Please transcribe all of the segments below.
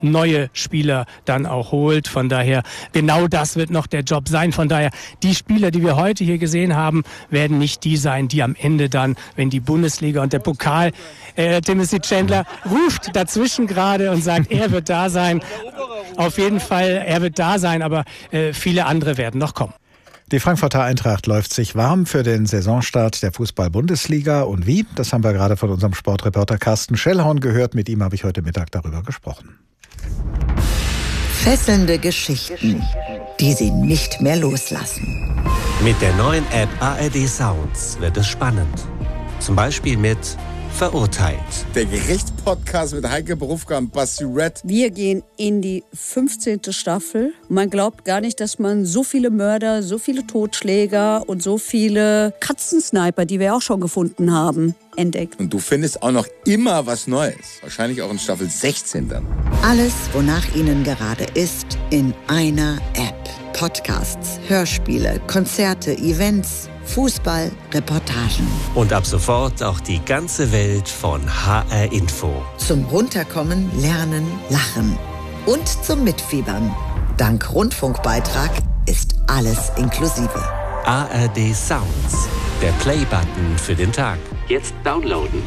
neue Spieler dann auch holt. Von daher, genau das wird noch der Job sein. Von daher, die Spieler, die wir heute hier gesehen haben, werden nicht die sein, die am Ende dann, wenn die Bundesliga und der Pokal, Timothy Chandler ruft dazwischen gerade und sagt, er wird da sein. Auf jeden Fall, er wird da sein, aber viele andere werden noch kommen. Die Frankfurter Eintracht läuft sich warm für den Saisonstart der Fußball-Bundesliga. Und wie? Das haben wir gerade von unserem Sportreporter Carsten Schellhorn gehört. Mit ihm habe ich heute Mittag darüber gesprochen. Fesselnde Geschichten, die Sie nicht mehr loslassen. Mit der neuen App ARD Sounds wird es spannend. Zum Beispiel mit Verurteilt. Der Gerichtspodcast mit Heike Berufka und Basti Red. Wir gehen in die 15. Staffel. Man glaubt gar nicht, dass man so viele Mörder, so viele Totschläger und so viele Katzensniper, die wir auch schon gefunden haben, entdeckt. Und du findest auch noch immer was Neues. Wahrscheinlich auch in Staffel 16 dann. Alles, wonach Ihnen gerade ist, in einer App. Podcasts, Hörspiele, Konzerte, Events, Fußball, Reportagen. Und ab sofort auch die ganze Welt von HR Info. Zum Runterkommen, Lernen, Lachen und zum Mitfiebern. Dank Rundfunkbeitrag ist alles inklusive. ARD Sounds, der Play-Button für den Tag. Jetzt downloaden.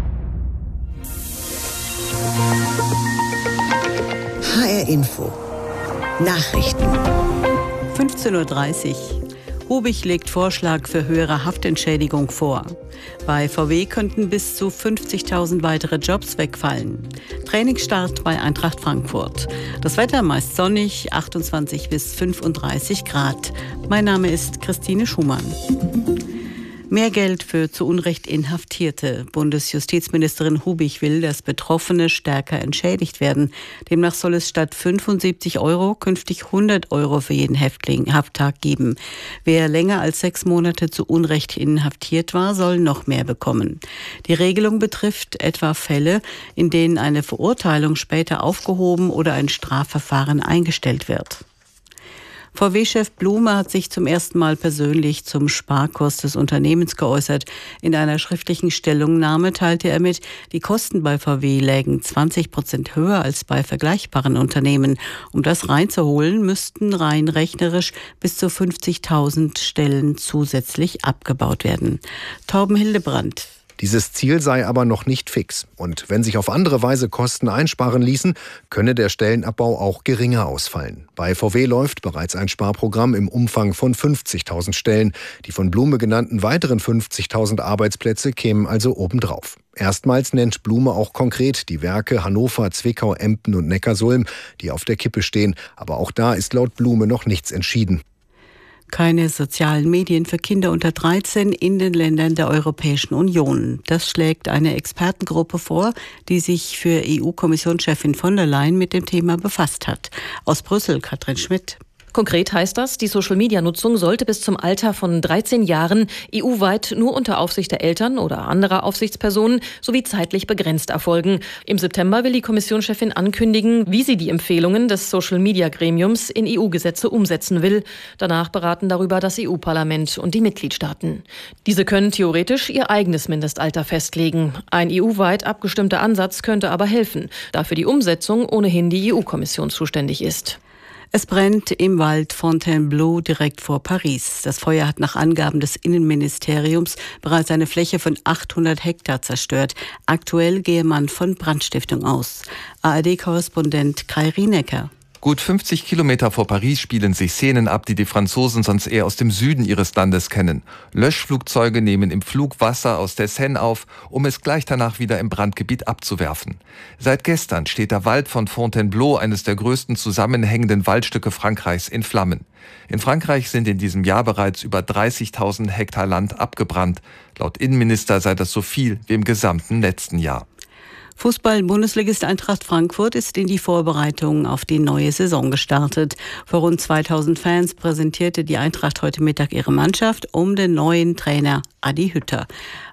HR Info. Nachrichten. 15:30 Uhr. Hubich legt Vorschlag für höhere Haftentschädigung vor. Bei VW könnten bis zu 50.000 weitere Jobs wegfallen. Trainingsstart bei Eintracht Frankfurt. Das Wetter meist sonnig, 28 bis 35 Grad. Mein Name ist Christine Schumann. Mehr Geld für zu Unrecht Inhaftierte. Bundesjustizministerin Hubich will, dass Betroffene stärker entschädigt werden. Demnach soll es statt 75 € künftig 100 € für jeden Häftling Hafttag geben. Wer länger als 6 Monate zu Unrecht inhaftiert war, soll noch mehr bekommen. Die Regelung betrifft etwa Fälle, in denen eine Verurteilung später aufgehoben oder ein Strafverfahren eingestellt wird. VW-Chef Blume hat sich zum ersten Mal persönlich zum Sparkurs des Unternehmens geäußert. In einer schriftlichen Stellungnahme teilte er mit, die Kosten bei VW lägen 20% höher als bei vergleichbaren Unternehmen. Um das reinzuholen, müssten rein rechnerisch bis zu 50.000 Stellen zusätzlich abgebaut werden. Torben Hildebrandt. Dieses Ziel sei aber noch nicht fix. Und wenn sich auf andere Weise Kosten einsparen ließen, könne der Stellenabbau auch geringer ausfallen. Bei VW läuft bereits ein Sparprogramm im Umfang von 50.000 Stellen. Die von Blume genannten weiteren 50.000 Arbeitsplätze kämen also obendrauf. Erstmals nennt Blume auch konkret die Werke Hannover, Zwickau, Emden und Neckarsulm, die auf der Kippe stehen. Aber auch da ist laut Blume noch nichts entschieden. Keine sozialen Medien für Kinder unter 13 in den Ländern der Europäischen Union. Das schlägt eine Expertengruppe vor, die sich für EU-Kommissionschefin von der Leyen mit dem Thema befasst hat. Aus Brüssel, Katrin Schmidt. Konkret heißt das, die Social-Media-Nutzung sollte bis zum Alter von 13 Jahren EU-weit nur unter Aufsicht der Eltern oder anderer Aufsichtspersonen sowie zeitlich begrenzt erfolgen. Im September will die Kommissionschefin ankündigen, wie sie die Empfehlungen des Social-Media-Gremiums in EU-Gesetze umsetzen will. Danach beraten darüber das EU-Parlament und die Mitgliedstaaten. Diese können theoretisch ihr eigenes Mindestalter festlegen. Ein EU-weit abgestimmter Ansatz könnte aber helfen, da für die Umsetzung ohnehin die EU-Kommission zuständig ist. Es brennt im Wald Fontainebleau direkt vor Paris. Das Feuer hat nach Angaben des Innenministeriums bereits eine Fläche von 800 Hektar zerstört. Aktuell gehe man von Brandstiftung aus. ARD-Korrespondent Kai Rienecker. Gut 50 Kilometer vor Paris spielen sich Szenen ab, die die Franzosen sonst eher aus dem Süden ihres Landes kennen. Löschflugzeuge nehmen im Flug Wasser aus der Seine auf, um es gleich danach wieder im Brandgebiet abzuwerfen. Seit gestern steht der Wald von Fontainebleau, eines der größten zusammenhängenden Waldstücke Frankreichs, in Flammen. In Frankreich sind in diesem Jahr bereits über 30.000 Hektar Land abgebrannt. Laut Innenminister sei das so viel wie im gesamten letzten Jahr. Fußball-Bundesligist Eintracht Frankfurt ist in die Vorbereitungen auf die neue Saison gestartet. Vor rund 2000 Fans präsentierte die Eintracht heute Mittag ihre Mannschaft um den neuen Trainer Adi Hütter.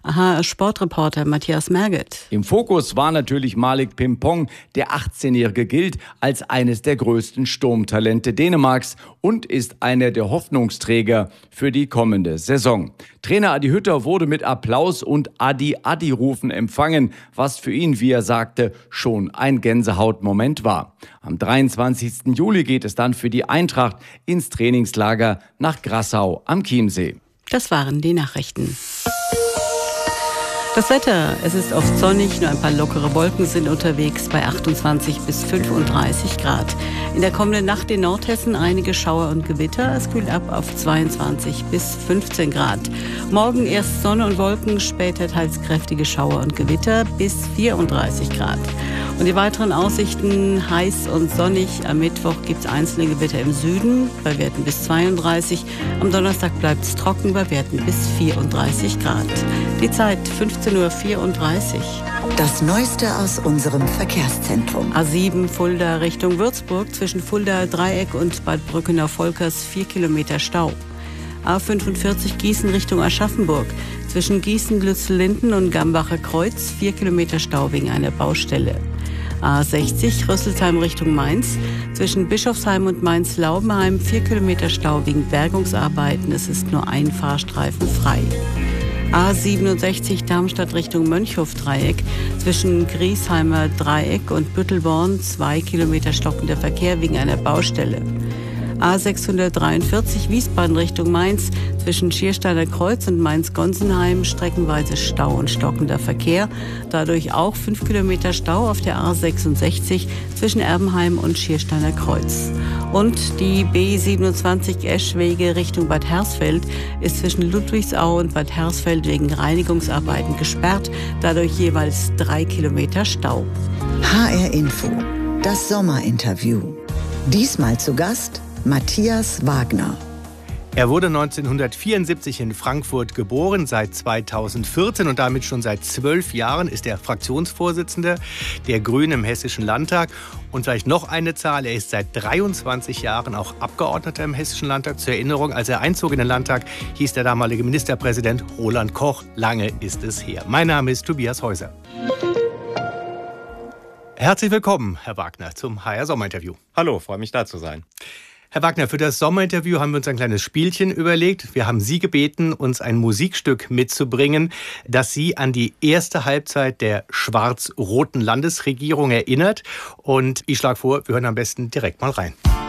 HR-Sportreporter Matthias Merget. Im Fokus war natürlich Malik Pimpong. Der 18-Jährige gilt als eines der größten Sturmtalente Dänemarks und ist einer der Hoffnungsträger für die kommende Saison. Trainer Adi Hütter wurde mit Applaus und Adi-Adi-Rufen empfangen, was für ihn, wie er sagte, schon ein Gänsehautmoment war. Am 23. Juli geht es dann für die Eintracht ins Trainingslager nach Grassau am Chiemsee. Das waren die Nachrichten. Das Wetter, es ist oft sonnig, nur ein paar lockere Wolken sind unterwegs bei 28 bis 35 Grad. In der kommenden Nacht in Nordhessen einige Schauer und Gewitter. Es kühlt ab auf 22 bis 15 Grad. Morgen erst Sonne und Wolken, später teils kräftige Schauer und Gewitter bis 34 Grad. Und die weiteren Aussichten, heiß und sonnig. Am Mittwoch gibt es einzelne Gewitter im Süden, bei Werten bis 32. Am Donnerstag bleibt es trocken, bei Werten bis 34 Grad. Die Zeit 15:34 Uhr. Das Neueste aus unserem Verkehrszentrum. A7 Fulda Richtung Würzburg, zwischen Fulda Dreieck und Bad Brückenau-Volkers 4 Kilometer Stau. A45 Gießen Richtung Aschaffenburg, zwischen Gießen-Lützel-Linden und Gambacher Kreuz 4 Kilometer Stau wegen einer Baustelle. A60 Rüsselsheim Richtung Mainz, zwischen Bischofsheim und Mainz-Laubenheim 4 Kilometer Stau wegen Bergungsarbeiten. Es ist nur ein Fahrstreifen frei. A67 Darmstadt Richtung Mönchhof-Dreieck, zwischen Griesheimer Dreieck und Büttelborn 2 Kilometer stockender Verkehr wegen einer Baustelle. A643 Wiesbaden Richtung Mainz, zwischen Schiersteiner Kreuz und Mainz-Gonsenheim streckenweise Stau und stockender Verkehr. Dadurch auch 5 Kilometer Stau auf der A66 zwischen Erbenheim und Schiersteiner Kreuz. Und die B27 Eschwege Richtung Bad Hersfeld ist zwischen Ludwigsau und Bad Hersfeld wegen Reinigungsarbeiten gesperrt. Dadurch jeweils 3 Kilometer Stau. HR Info, das Sommerinterview. Diesmal zu Gast Matthias Wagner. Er wurde 1974 in Frankfurt geboren, seit 2014 und damit schon seit 12 Jahren ist er Fraktionsvorsitzender der Grünen im Hessischen Landtag. Und vielleicht noch eine Zahl, er ist seit 23 Jahren auch Abgeordneter im Hessischen Landtag. Zur Erinnerung, als er einzog in den Landtag, hieß der damalige Ministerpräsident Roland Koch. Lange ist es her. Mein Name ist Tobias Häuser. Herzlich willkommen, Herr Wagner, zum HR Sommerinterview. Hallo, freue mich da zu sein. Herr Wagner, für das Sommerinterview haben wir uns ein kleines Spielchen überlegt. Wir haben Sie gebeten, uns ein Musikstück mitzubringen, das Sie an die erste Halbzeit der schwarz-roten Landesregierung erinnert. Und ich schlage vor, wir hören am besten direkt mal rein.